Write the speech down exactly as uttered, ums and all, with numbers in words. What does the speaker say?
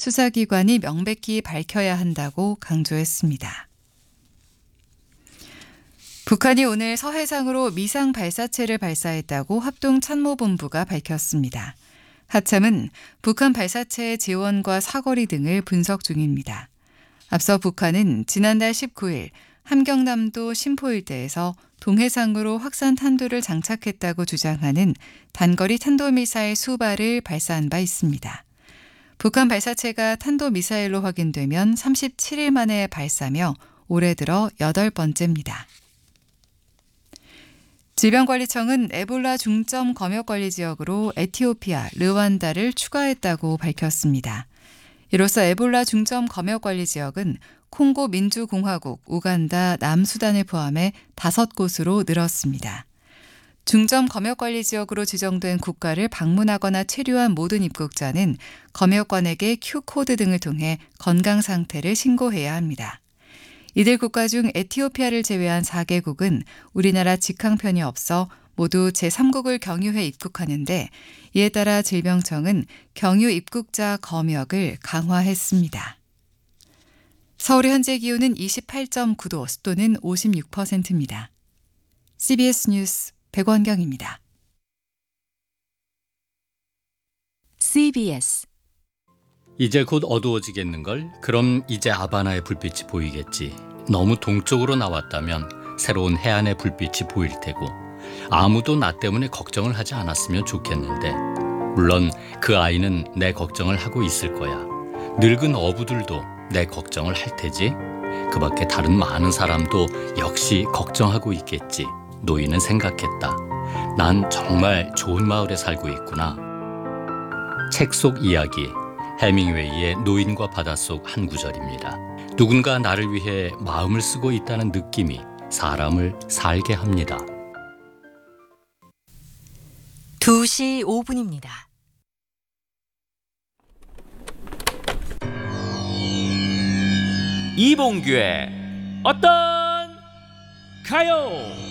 수사기관이 명백히 밝혀야 한다고 강조했습니다. 북한이 오늘 서해상으로 미상 발사체를 발사했다고 합동참모본부가 밝혔습니다. 합참은 북한 발사체의 지원과 사거리 등을 분석 중입니다. 앞서 북한은 지난달 십구일 함경남도 심포 일대에서 동해상으로 확산 탄두를 장착했다고 주장하는 단거리 탄도미사일 수발을 발사한 바 있습니다. 북한 발사체가 탄도미사일로 확인되면 삼십칠일 만에 발사며 올해 들어 여덟 번째입니다. 질병관리청은 에볼라 중점 검역관리 지역으로 에티오피아, 르완다를 추가했다고 밝혔습니다. 이로써 에볼라 중점 검역관리 지역은 콩고 민주공화국, 우간다, 남수단을 포함해 다섯 곳으로 늘었습니다. 중점 검역관리 지역으로 지정된 국가를 방문하거나 체류한 모든 입국자는 검역관에게 큐코드 등을 통해 건강 상태를 신고해야 합니다. 이들 국가 중 에티오피아를 제외한 네 개국은 우리나라 직항편이 없어 모두 제삼국을 경유해 입국하는데 이에 따라 질병청은 경유 입국자 검역을 강화했습니다. 서울의 현재 기온은 이십팔 점 구 도, 습도는 오십육 퍼센트입니다. 씨비에스 뉴스 백원경입니다. 씨비에스 이제 곧 어두워지겠는걸? 그럼 이제 아바나의 불빛이 보이겠지. 너무 동쪽으로 나왔다면 새로운 해안의 불빛이 보일 테고 아무도 나 때문에 걱정을 하지 않았으면 좋겠는데 물론 그 아이는 내 걱정을 하고 있을 거야. 늙은 어부들도 내 걱정을 할 테지. 그 밖에 다른 많은 사람도 역시 걱정하고 있겠지. 노인은 생각했다. 난 정말 좋은 마을에 살고 있구나. 책 속 이야기 해밍웨이의 노인과 바다 속 한 구절입니다. 누군가 나를 위해 마음을 쓰고 있다는 느낌이 사람을 살게 합니다. 두 시 오 분입니다. 이봉규의 어떤 가요?